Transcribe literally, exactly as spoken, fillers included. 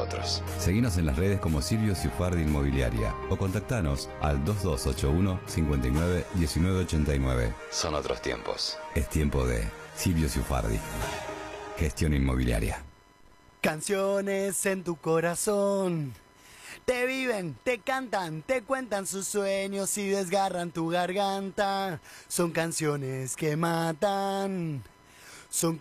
nosotros. Seguinos en las redes como Silvio Ciufardi Inmobiliaria o contactanos al dos dos ocho uno, cinco nueve, uno nueve ocho nueve. Son otros tiempos. Es tiempo de Silvio Ciufardi. Gestión inmobiliaria. Canciones en tu corazón. Te viven, te cantan, te cuentan sus sueños y desgarran tu garganta. Son canciones que matan. Son